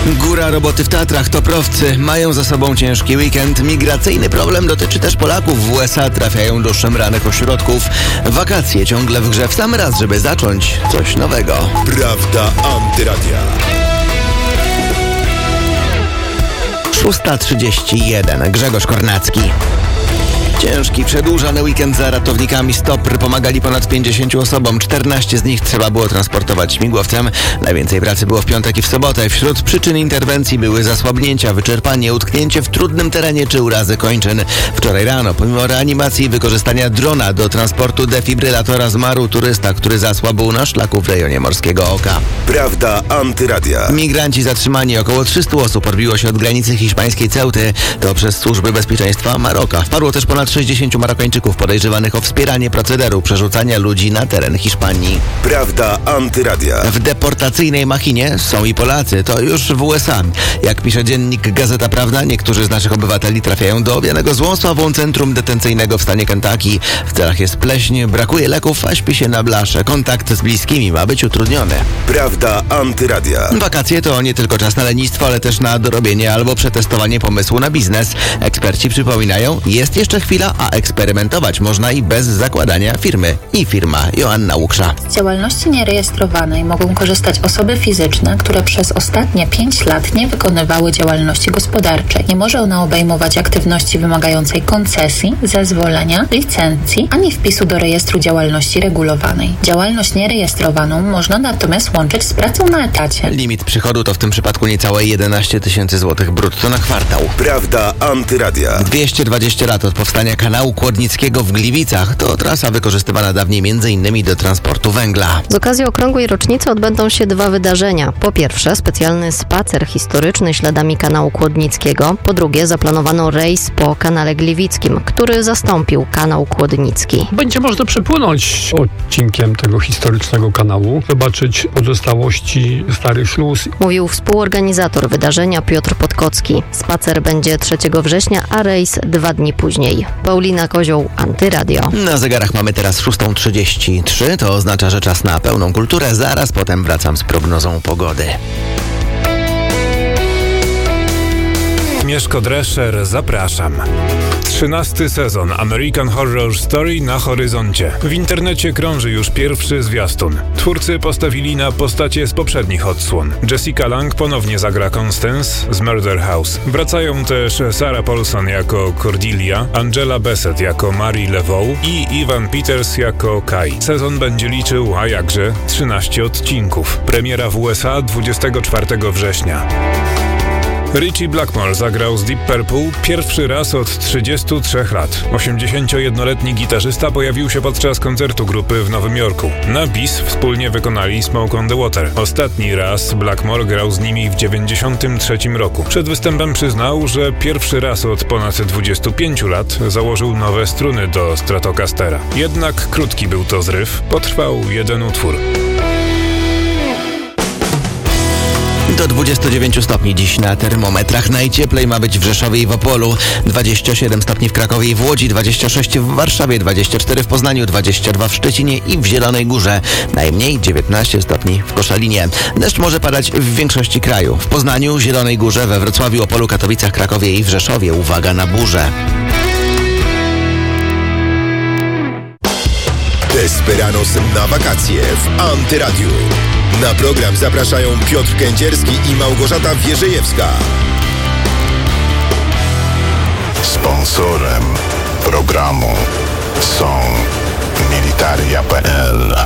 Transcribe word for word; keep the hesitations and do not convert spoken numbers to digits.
Góra roboty w Tatrach. Toprowcy mają za sobą ciężki weekend. Migracyjny problem dotyczy też Polaków. W U S A trafiają do szemranych ośrodków. Wakacje ciągle w grze, w sam raz, żeby zacząć coś nowego. Prawda Antyradia. szósta trzydzieści jeden. Grzegorz Kornacki. Ciężki, przedłużany weekend za ratownikami Stopr pomagali ponad pięćdziesięciu osobom. czternaście z nich trzeba było transportować śmigłowcem. Najwięcej pracy było w piątek i w sobotę. Wśród przyczyn interwencji były zasłabnięcia, wyczerpanie, utknięcie w trudnym terenie czy urazy kończyn. Wczoraj rano, pomimo reanimacji i wykorzystania drona do transportu defibrylatora, zmarł turysta, który zasłabł na szlaku w rejonie Morskiego Oka. Prawda Antyradia. Migranci zatrzymani, około trzystu osób odbiło się od granicy hiszpańskiej Ceuty. To przez służby bezpieczeństwa Maroka. Wpadło też ponad sześćdziesięciu Marokańczyków podejrzewanych o wspieranie procederu przerzucania ludzi na teren Hiszpanii. Prawda Antyradia. W deportacyjnej machinie są i Polacy, to już w U S A. Jak pisze dziennik Gazeta Prawna, niektórzy z naszych obywateli trafiają do owianego złą sławą centrum detencyjnego w stanie Kentucky. W celach jest pleśń, brakuje leków, a śpi się na blasze. Kontakt z bliskimi ma być utrudniony. Prawda Antyradia. Wakacje to nie tylko czas na lenistwo, ale też na dorobienie albo przetestowanie pomysłu na biznes. Eksperci przypominają, jest jeszcze chwila, a eksperymentować można i bez zakładania firmy. I firma Joanna Łuksza. Z działalności nierejestrowanej mogą korzystać osoby fizyczne, które przez ostatnie pięć lat nie wykonywały działalności gospodarczej. Nie może ona obejmować aktywności wymagającej koncesji, zezwolenia, licencji, ani wpisu do rejestru działalności regulowanej. Działalność nierejestrowaną można natomiast łączyć z pracą na etacie. Limit przychodu to w tym przypadku niecałe jedenaście tysięcy złotych brutto na kwartał. Prawda Antyradia. dwieście dwadzieścia lat od powstania kanału Kłodnickiego w Gliwicach. To trasa wykorzystywana dawniej między innymi do transportu węgla. Z okazji okrągłej rocznicy odbędą się dwa wydarzenia. Po pierwsze, specjalny spacer historyczny śladami kanału Kłodnickiego. Po drugie, zaplanowano rejs po kanale Gliwickim, który zastąpił kanał Kłodnicki. Będzie można przepłynąć odcinkiem tego historycznego kanału, zobaczyć pozostałości starych śluz. Mówił współorganizator wydarzenia Piotr Podkocki. Spacer będzie trzeciego września, a rejs dwa dni później. Paulina Kozioł, Antyradio. Na zegarach mamy teraz szósta trzydzieści trzy. To oznacza, że czas na pełną kulturę. Zaraz potem wracam z prognozą pogody. Mieszko Drescher, zapraszam. Trzynasty sezon American Horror Story na horyzoncie. W internecie krąży już pierwszy zwiastun. Twórcy postawili na postacie z poprzednich odsłon. Jessica Lange ponownie zagra Constance z Murder House. Wracają też Sarah Paulson jako Cordelia, Angela Bassett jako Mary Laveau i Evan Peters jako Kai. Sezon będzie liczył, a jakże, trzynaście odcinków. Premiera w U S A dwudziestego czwartego września. Ritchie Blackmore zagrał z Deep Purple pierwszy raz od trzydziestu trzech lat. osiemdziesięciojednoletni gitarzysta pojawił się podczas koncertu grupy w Nowym Jorku. Na bis wspólnie wykonali Smoke on the Water. Ostatni raz Blackmore grał z nimi w dziewięćdziesiątym trzecim roku. Przed występem przyznał, że pierwszy raz od ponad dwudziestu pięciu lat założył nowe struny do Stratocastera. Jednak krótki był to zryw, potrwał jeden utwór. Do dwudziestu dziewięciu stopni dziś na termometrach. Najcieplej ma być w Rzeszowie i w Opolu, dwadzieścia siedem stopni w Krakowie i w Łodzi, dwadzieścia sześć w Warszawie, dwadzieścia cztery w Poznaniu, dwadzieścia dwa w Szczecinie i w Zielonej Górze. Najmniej dziewiętnaście stopni w Koszalinie. Deszcz może padać w większości kraju. W Poznaniu, Zielonej Górze, we Wrocławiu, Opolu, Katowicach, Krakowie i w Rzeszowie. Uwaga na burzę. Desperados na wakacje w Antyradiu. Na program zapraszają Piotr Kędzierski i Małgorzata Wierzejewska. Sponsorem programu są Militaria kropka p l.